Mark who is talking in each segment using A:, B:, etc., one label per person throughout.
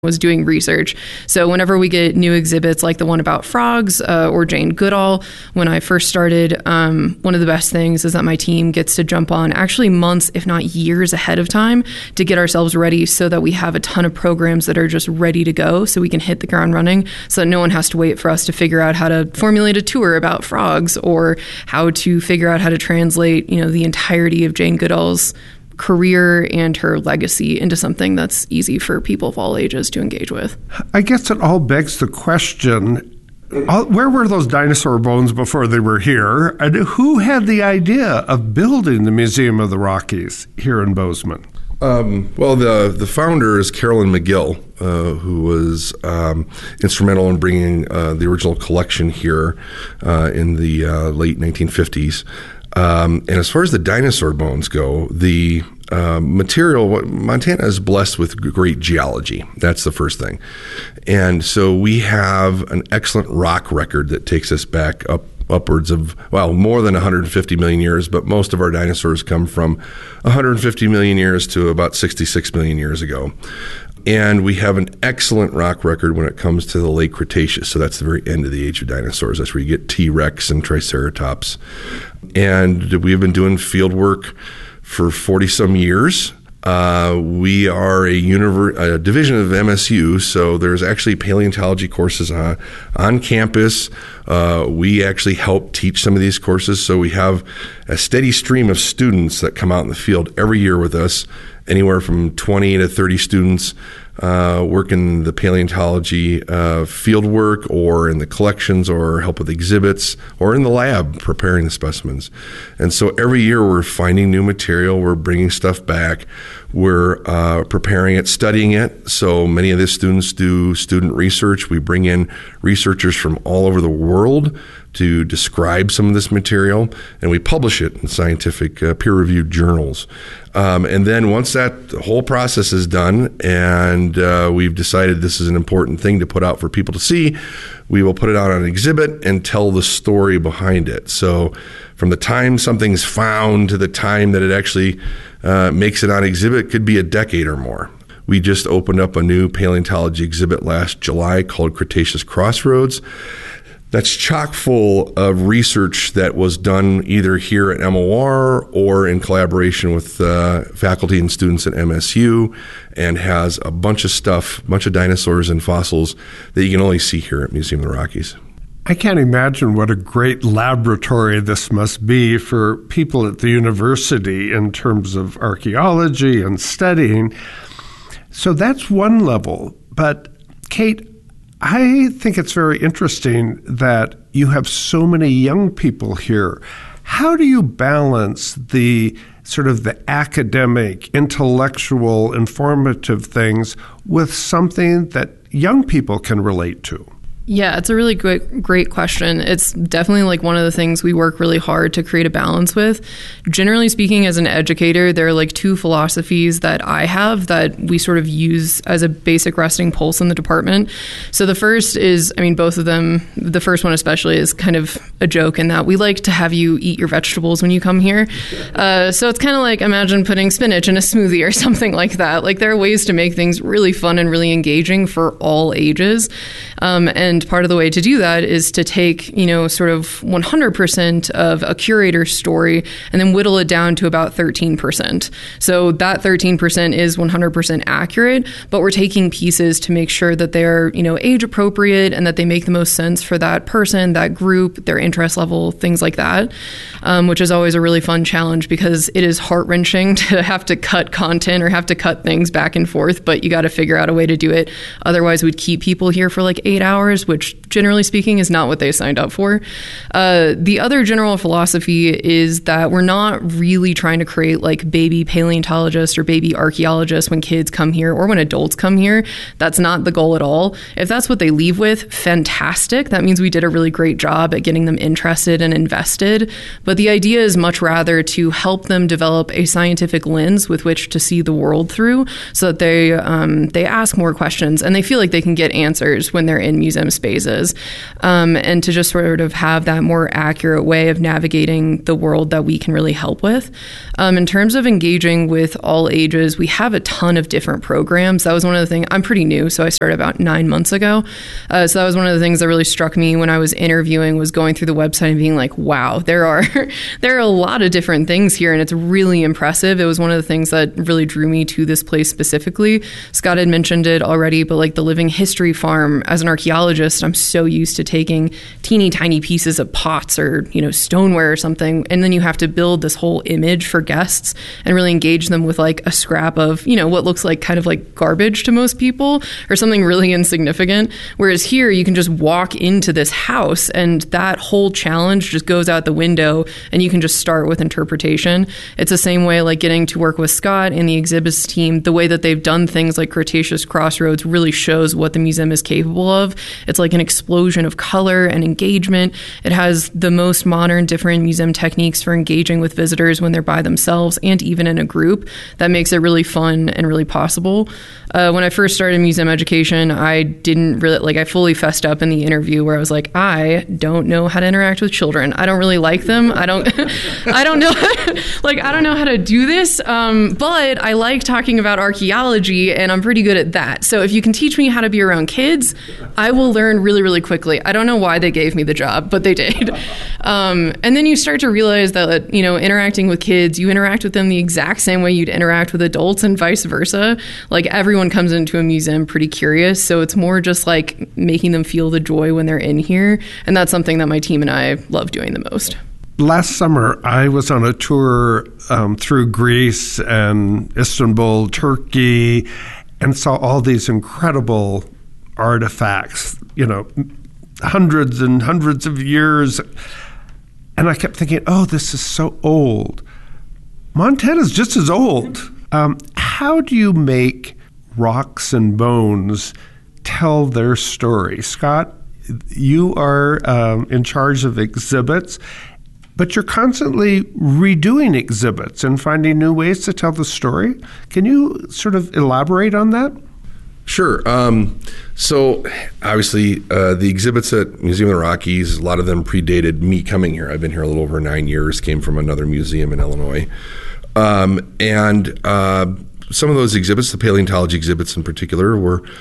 A: was doing research. So whenever we get new exhibits like the one about frogs or Jane Goodall, when I first started, one of the best things is that my team gets to jump on actually months, if not years ahead of time to get ourselves ready so that we have a ton of programs that are just ready to go so we can hit the ground running so that no one has to wait for us to figure out how to formulate a tour about frogs or how to figure out how to translate, the entirety of Jane Goodall's career and her legacy into something that's easy for people of all ages to engage with.
B: I guess it all begs the question, where were those dinosaur bones before they were here? And who had the idea of building the Museum of the Rockies here in Bozeman?
C: Well, the founder is Carolyn McGill, who was instrumental in bringing the original collection here in the late 1950s. And as far as the dinosaur bones go, the material, Montana is blessed with great geology. That's the first thing. And so we have an excellent rock record that takes us back upwards of, more than 150 million years, but most of our dinosaurs come from 150 million years to about 66 million years ago. And we have an excellent rock record when it comes to the late Cretaceous. So that's the very end of the age of dinosaurs. That's where you get T-Rex and Triceratops. And we have been doing field work for 40-some years. We are a division of MSU, so there's actually paleontology courses on campus. We actually help teach some of these courses, so we have a steady stream of students that come out in the field every year with us, anywhere from 20 to 30 students work in the paleontology field work or in the collections or help with exhibits or in the lab preparing the specimens. And so every year we're finding new material, we're bringing stuff back, we're preparing it, studying it. So many of the students do student research. We bring in researchers from all over the world to describe some of this material, and we publish it in scientific peer-reviewed journals. And then once that whole process is done and we've decided this is an important thing to put out for people to see, we will put it out on an exhibit and tell the story behind it. So from the time something's found to the time that it actually makes it on exhibit could be a decade or more. We just opened up a new paleontology exhibit last July called Cretaceous Crossroads. That's chock full of research that was done either here at MOR or in collaboration with faculty and students at MSU, and has a bunch of stuff, bunch of dinosaurs and fossils that you can only see here at Museum of the Rockies.
B: I can't imagine what a great laboratory this must be for people at the university in terms of archaeology and studying. So that's one level. But Kate, I think it's very interesting that you have so many young people here. How do you balance the sort of the academic, intellectual, informative things with something that young people can relate to?
A: Yeah, it's a really great question. It's definitely like one of the things we work really hard to create a balance with. Generally speaking, as an educator, there are like two philosophies that I have that we sort of use as a basic resting pulse in the department. So the first is, both of them, the first one especially is kind of a joke in that we like to have you eat your vegetables when you come here. So it's kind of like, imagine putting spinach in a smoothie or something like that. Like there are ways to make things really fun and really engaging for all ages. And part of the way to do that is to take, sort of 100% of a curator's story and then whittle it down to about 13%. So that 13% is 100% accurate, but we're taking pieces to make sure that they're, age appropriate and that they make the most sense for that person, that group, their interest level, things like that, which is always a really fun challenge because it is heart-wrenching to have to cut content or have to cut things back and forth, but you got to figure out a way to do it. Otherwise, we'd keep people here for like 8 hours, which generally speaking is not what they signed up for. The other general philosophy is that we're not really trying to create like baby paleontologists or baby archaeologists when kids come here or when adults come here. That's not the goal at all. If that's what they leave with, fantastic. That means we did a really great job at getting them interested and invested. But the idea is much rather to help them develop a scientific lens with which to see the world through so that they ask more questions and they feel like they can get answers when they're in museums spaces, and to just sort of have that more accurate way of navigating the world that we can really help with. In terms of engaging with all ages, we have a ton of different programs. That was one of the things. I'm pretty new, so I started about 9 months ago. So that was one of the things that really struck me when I was interviewing, was going through the website and being like, wow, there are a lot of different things here, and it's really impressive. It was one of the things that really drew me to this place specifically. Scott had mentioned it already, but like the Living History Farm, as an archaeologist, I'm so used to taking teeny tiny pieces of pots or, stoneware or something, and then you have to build this whole image for guests and really engage them with like a scrap of, what looks like kind of like garbage to most people or something really insignificant. Whereas here you can just walk into this house and that whole challenge just goes out the window and you can just start with interpretation. It's the same way like getting to work with Scott and the exhibits team, the way that they've done things like Cretaceous Crossroads really shows what the museum is capable of. It's like an explosion of color and engagement. It has the most modern different museum techniques for engaging with visitors when they're by themselves and even in a group. That makes it really fun and really possible. When I first started museum education, I didn't really, I fully fessed up in the interview where I was like, I don't know how to interact with children. I don't really like them. I don't know, I don't know how to do this. But I like talking about archaeology and I'm pretty good at that. So if you can teach me how to be around kids, I will learn really, really quickly. I don't know why they gave me the job, but they did. And then you start to realize that, interacting with kids, you interact with them the exact same way you'd interact with adults and vice versa. Like everyone comes into a museum pretty curious. So it's more just like making them feel the joy when they're in here. And that's something that my team and I love doing the most.
B: Last summer, I was on a tour through Greece and Istanbul, Turkey, and saw all these incredible artifacts, hundreds and hundreds of years. And I kept thinking, oh, this is so old. Montana's just as old. How do you make rocks and bones tell their story? Scott, you are in charge of exhibits, but you're constantly redoing exhibits and finding new ways to tell the story. Can you sort of elaborate on that?
C: Sure. So obviously the exhibits at Museum of the Rockies, a lot of them predated me coming here. I've been here a little over 9 years, came from another museum in Illinois. And some of those exhibits, the paleontology exhibits in particular,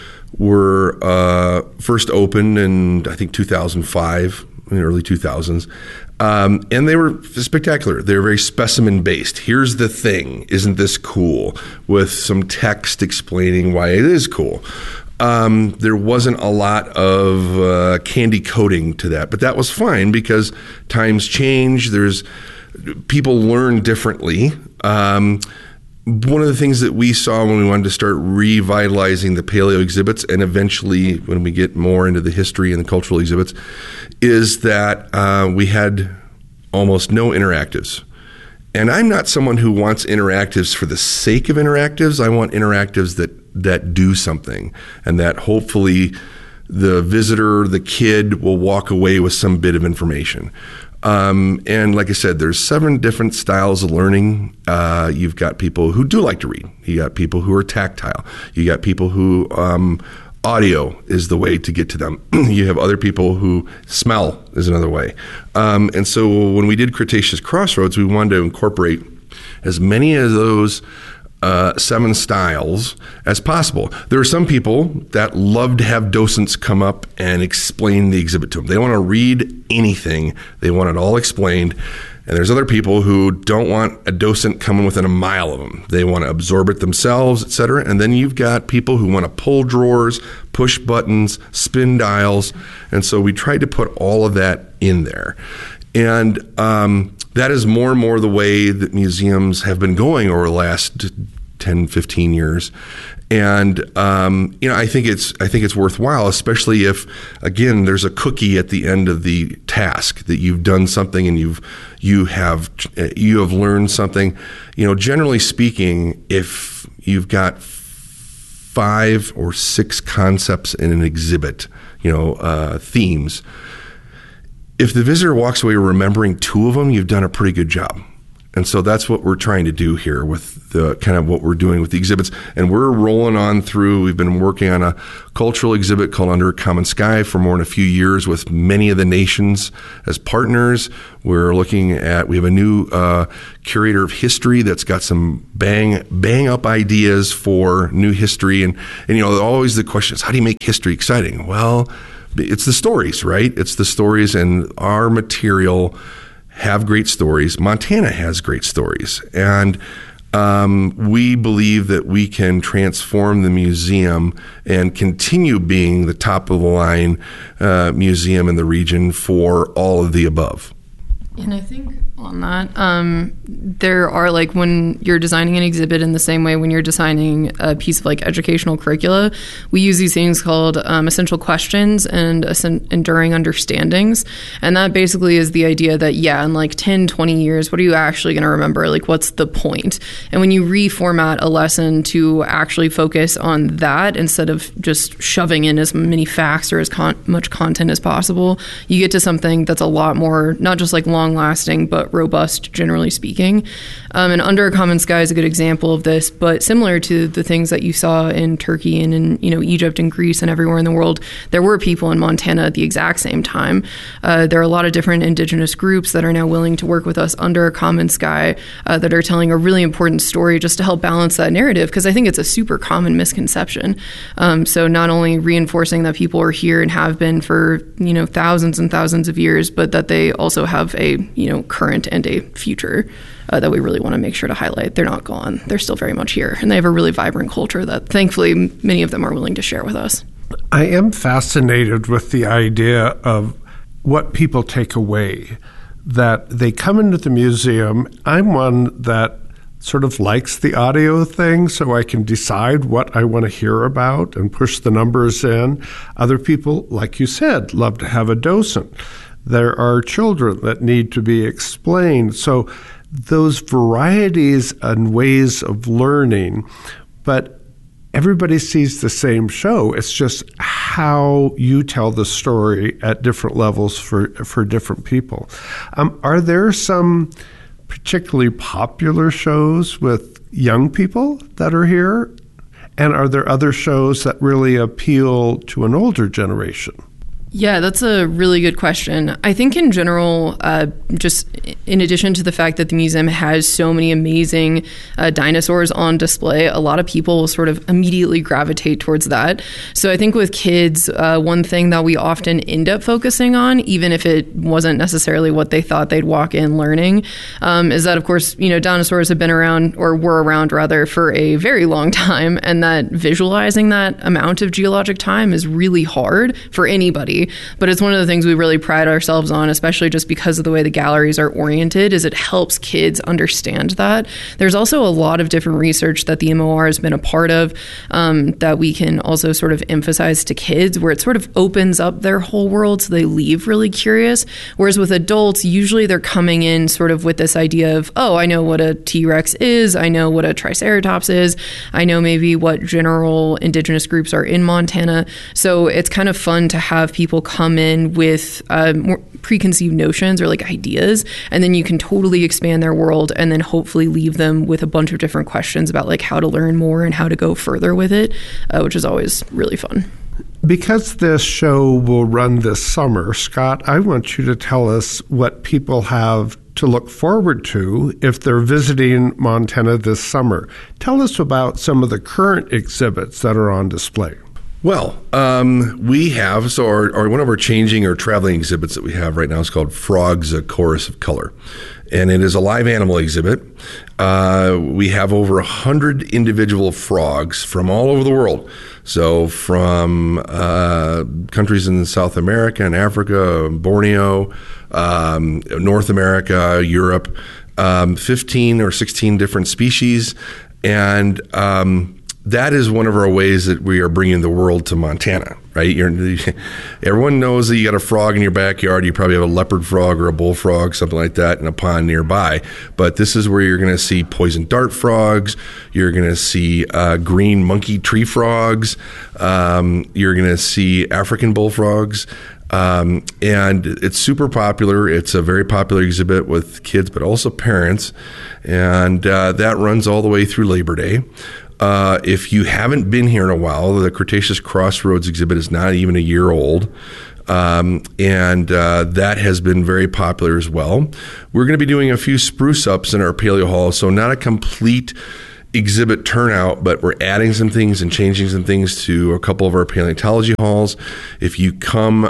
C: were first opened in, I think, 2005, in the early 2000s. And they were spectacular. They were very specimen-based. Here's the thing. Isn't this cool? With some text explaining why it is cool. There wasn't a lot of candy coating to that, but that was fine because times change. People learn differently. One of the things that we saw when we wanted to start revitalizing the paleo exhibits, and eventually when we get more into the history and the cultural exhibits, is that we had almost no interactives. And I'm not someone who wants interactives for the sake of interactives. I want interactives that do something, and that hopefully the visitor, the kid, will walk away with some bit of information. And like I said, there's 7 different styles of learning. You've got people who do like to read. You got people who are tactile. You got people who audio is the way to get to them. You have other people who smell is another way. And so when we did Cretaceous Crossroads, we wanted to incorporate as many of those 7 styles as possible. There are some people that love to have docents come up and explain the exhibit to them. They don't want to read anything. They want it all explained. And there's other people who don't want a docent coming within a mile of them. They want to absorb it themselves, et cetera. And then you've got people who want to pull drawers, push buttons, spin dials. And so we tried to put all of that in there. And that is more and more the way that museums have been going over the last 10, 15 years. And I think it's worthwhile, especially if, again, there's a cookie at the end of the task, that you've done something and you have learned something. Generally speaking, if you've got 5 or 6 concepts in an exhibit, themes, if the visitor walks away remembering 2 of them, you've done a pretty good job. And so that's what we're trying to do here with the kind of what we're doing with the exhibits. And we're rolling on through. We've been working on a cultural exhibit called Under a Common Sky for more than a few years with many of the nations as partners. We have a new curator of history that's got some bang up ideas for new history. And always the question is, how do you make history exciting? Well, it's the stories, right? It's the stories, and our material have great stories. Montana has great stories. And we believe that we can transform the museum and continue being the top of the line museum in the region for all of the above.
A: And I think on that, there are, like, when you're designing an exhibit in the same way when you're designing a piece of, like, educational curricula, we use these things called essential questions and enduring understandings. And that basically is the idea that, in like 10, 20 years, what are you actually going to remember? Like, what's the point? And when you reformat a lesson to actually focus on that instead of just shoving in as many facts or as much content as possible, you get to something that's a lot more, not just like long-lasting, but robust, generally speaking. And Under a Common Sky is a good example of this, but similar to the things that you saw in Turkey and in Egypt and Greece and everywhere in the world, there were people in Montana at the exact same time. There are a lot of different indigenous groups that are now willing to work with us under a common sky that are telling a really important story just to help balance that narrative, because I think it's a super common misconception. So not only reinforcing that people are here and have been for thousands and thousands of years, but that they also have a current and a future that we really want to make sure to highlight. They're not gone. They're still very much here. And they have a really vibrant culture that thankfully many of them are willing to share with us.
B: I am fascinated with the idea of what people take away, that they come into the museum. I'm one that sort of likes the audio thing so I can decide what I want to hear about and push the numbers in. Other people, like you said, love to have a docent. There are children that need to be explained. So those varieties and ways of learning, but everybody sees the same show. It's just how you tell the story at different levels for different people. Are there some particularly popular shows with young people that are here? And are there other shows that really appeal to an older generation?
A: Yeah, that's a really good question. I think in general, just in addition to the fact that the museum has so many amazing dinosaurs on display, a lot of people will sort of immediately gravitate towards that. So I think with kids, one thing that we often end up focusing on, even if it wasn't necessarily what they thought they'd walk in learning, is that, of course, dinosaurs have been around, or were around rather, for a very long time, and that visualizing that amount of geologic time is really hard for anybody. But it's one of the things we really pride ourselves on, especially just because of the way the galleries are oriented, is it helps kids understand that. There's also a lot of different research that the MOR has been a part of that we can also sort of emphasize to kids, where it sort of opens up their whole world so they leave really curious. Whereas with adults, usually they're coming in sort of with this idea of, oh, I know what a T-Rex is, I know what a Triceratops is, I know maybe what general indigenous groups are in Montana. So it's kind of fun to have people come in with more preconceived notions or like ideas, and then you can totally expand their world and then hopefully leave them with a bunch of different questions about like how to learn more and how to go further with it, which is always really fun.
B: Because this show will run this summer, Scott, I want you to tell us what people have to look forward to if they're visiting Montana this summer. Tell us about some of the current exhibits that are on display.
C: Well, we have, one of our changing or traveling exhibits that we have right now is called Frogs, A Chorus of Color. And it is a live animal exhibit. We have over 100 individual frogs from all over the world. So from countries in South America and Africa, Borneo, North America, Europe, 15 or 16 different species. And that is one of our ways that we are bringing the world to Montana, right? Everyone knows that you got a frog in your backyard. You probably have a leopard frog or a bullfrog, something like that, in a pond nearby. But this is where you're going to see poison dart frogs. You're going to see green monkey tree frogs. You're going to see African bullfrogs. And it's super popular. It's a very popular exhibit with kids, but also parents. And that runs all the way through Labor Day. If you haven't been here in a while, the Cretaceous Crossroads exhibit is not even a year old. And that has been very popular as well. We're going to be doing a few spruce ups in our Paleo Hall, so not a complete exhibit turnout, but we're adding some things and changing some things to a couple of our paleontology halls. If you come,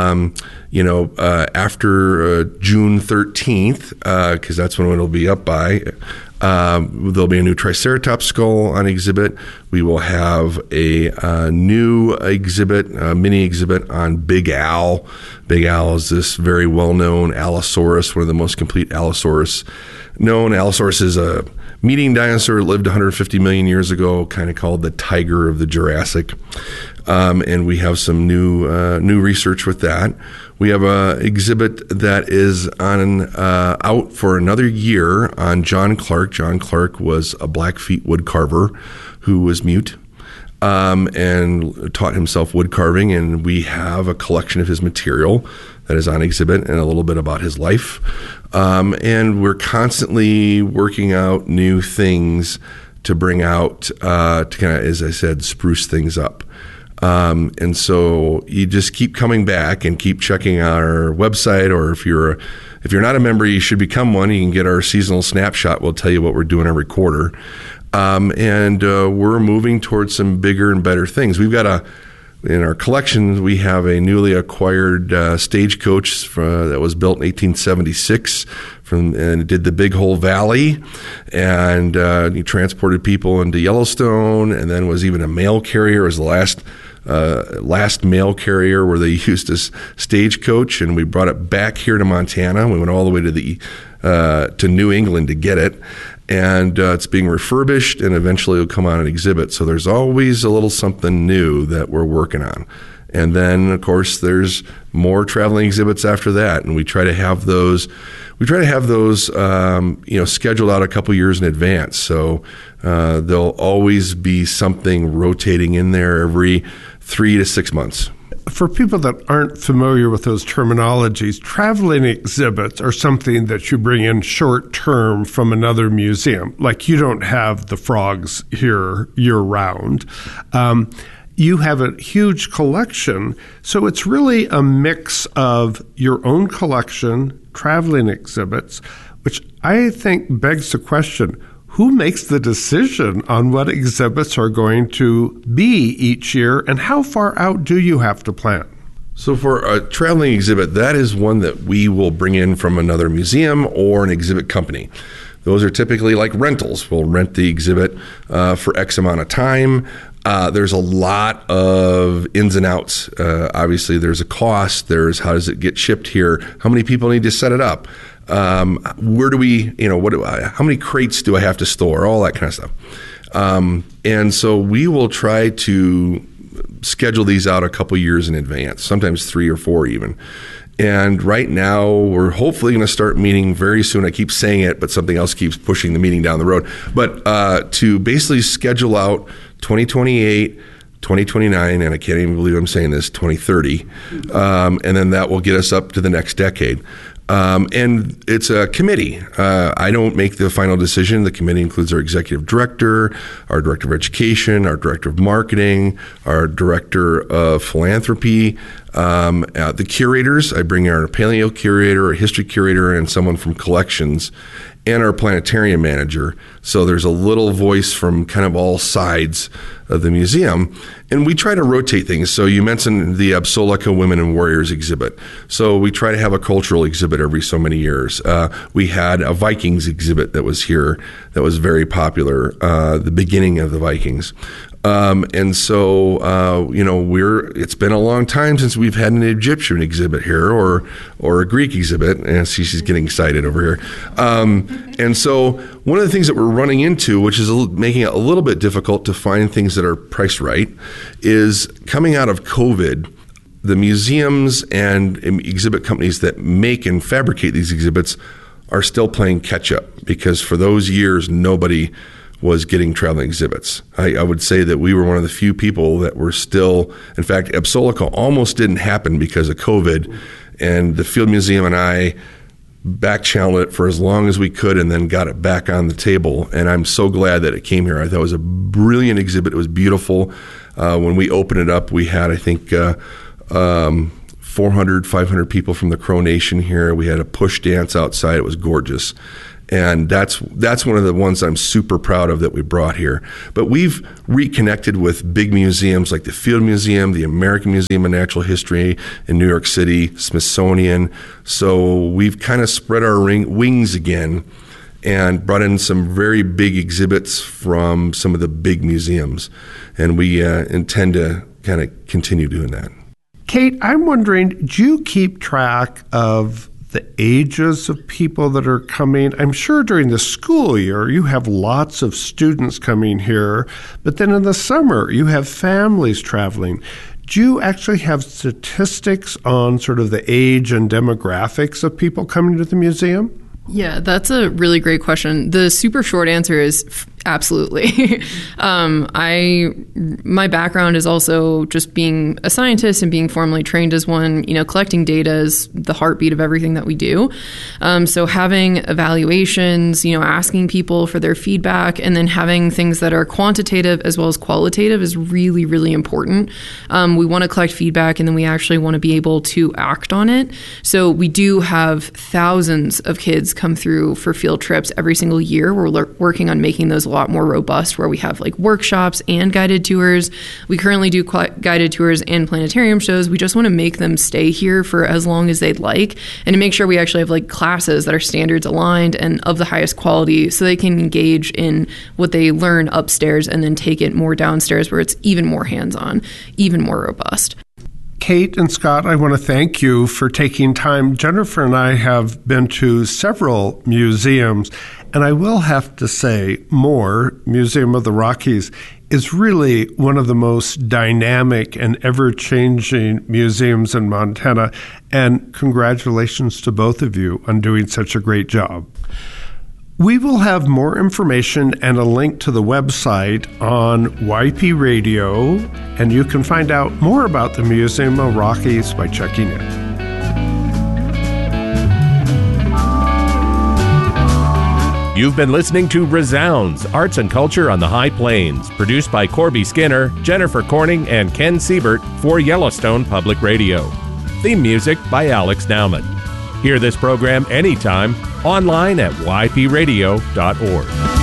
C: after June 13th, because that's when it'll be up by, there'll be a new Triceratops skull on exhibit. We will have a new exhibit, a mini exhibit on Big Al. Big Al is this very well-known Allosaurus, one of the most complete Allosaurus known. Allosaurus is a meat-eating dinosaur that lived 150 million years ago, kind of called the tiger of the Jurassic. And we have some new research with that. We have an exhibit that is out for another year on John Clark. John Clark was a Blackfeet wood carver who was mute and taught himself wood carving, and we have a collection of his material that is on exhibit and a little bit about his life. And we're constantly working out new things to bring out to kind of, as I said, spruce things up. And so you just keep coming back and keep checking out our website, or if you're not a member, you should become one. You can get our seasonal snapshot. We'll tell you what we're doing every quarter. And we're moving towards some bigger and better things. We've got in our collection, we have a newly acquired stagecoach that was built in 1876 and it did the Big Hole Valley, and he transported people into Yellowstone, and then was even a mail carrier. It was the last mail carrier where they used this stagecoach, and we brought it back here to Montana. We went all the way to New England to get it. And it's being refurbished, and eventually it'll come on an exhibit. So there's always a little something new that we're working on. And then, of course, there's more traveling exhibits after that, and we try to have those. Scheduled out a couple years in advance. So there'll always be something rotating in there every 3 to 6 months.
B: For people that aren't familiar with those terminologies, traveling exhibits are something that you bring in short term from another museum. Like, you don't have the frogs here year round. You have a huge collection, so it's really a mix of your own collection, traveling exhibits, which I think begs the question, who makes the decision on what exhibits are going to be each year, and how far out do you have to plan?
C: So for a traveling exhibit, that is one that we will bring in from another museum or an exhibit company. Those are typically like rentals. We'll rent the exhibit for X amount of time. There's a lot of ins and outs. Obviously, there's a cost. There's how does it get shipped here? How many people need to set it up? Where do we, how many crates do I have to store? All that kind of stuff. And so we will try to schedule these out a couple years in advance, sometimes 3 or 4 even. And right now, we're hopefully going to start meeting very soon. I keep saying it, but something else keeps pushing the meeting down the road. But to basically schedule out 2028, 2029, and I can't even believe I'm saying this, 2030. And then that will get us up to the next decade. And it's a committee. I don't make the final decision. The committee includes our executive director, our director of education, our director of marketing, our director of philanthropy, the curators. I bring our paleo curator, a history curator, and someone from collections, and our planetarium manager. So there's a little voice from kind of all sides of the museum. And we try to rotate things. So you mentioned the Absoleka Women and Warriors exhibit. So we try to have a cultural exhibit every so many years. We had a Vikings exhibit that was here that was very popular, the beginning of the Vikings. And so, it's been a long time since we've had an Egyptian exhibit here or a Greek exhibit. And she's getting excited over here. And so one of the things that we're running into, which is making it a little bit difficult to find things that are priced right, is coming out of COVID, the museums and exhibit companies that make and fabricate these exhibits are still playing catch up, because for those years, nobody was getting traveling exhibits. I would say that we were one of the few people that were still, in fact, Epsolica almost didn't happen because of COVID, and the Field Museum and I back-channeled it for as long as we could and then got it back on the table, and I'm so glad that it came here. I thought it was a brilliant exhibit. It was beautiful. When we opened it up, we had, I think, 400, 500 people from the Crow Nation here. We had a push dance outside. It was gorgeous. And that's one of the ones I'm super proud of that we brought here. But we've reconnected with big museums like the Field Museum, the American Museum of Natural History in New York City, Smithsonian. So we've kind of spread our wings again and brought in some very big exhibits from some of the big museums. And we intend to kind of continue doing that.
B: Kate, I'm wondering, do you keep track of the ages of people that are coming? I'm sure during the school year you have lots of students coming here, but then in the summer you have families traveling. Do you actually have statistics on sort of the age and demographics of people coming to the museum?
A: Yeah, that's a really great question. The super short answer is absolutely. My background is also just being a scientist and being formally trained as one. Collecting data is the heartbeat of everything that we do. So having evaluations, asking people for their feedback, and then having things that are quantitative as well as qualitative is really, really important. We want to collect feedback, and then we actually want to be able to act on it. So we do have thousands of kids come through for field trips every single year. We're working on making those a lot more robust, where we have like workshops and guided tours. We currently do guided tours and planetarium shows. We just want to make them stay here for as long as they'd like, and to make sure we actually have like classes that are standards aligned and of the highest quality, so they can engage in what they learn upstairs and then take it more downstairs, where it's even more hands-on, even more robust.
B: Kate and Scott, I want to thank you for taking time. Jennifer and I have been to several museums, and I will have to say, Moore, Museum of the Rockies, is really one of the most dynamic and ever-changing museums in Montana, and congratulations to both of you on doing such a great job. We will have more information and a link to the website on YP Radio, and you can find out more about the Museum of Rockies by checking it.
D: You've been listening to Resounds, Arts and Culture on the High Plains, produced by Corby Skinner, Jennifer Corning, and Ken Siebert for Yellowstone Public Radio. Theme music by Alex Nauman. Hear this program anytime online at ypradio.org.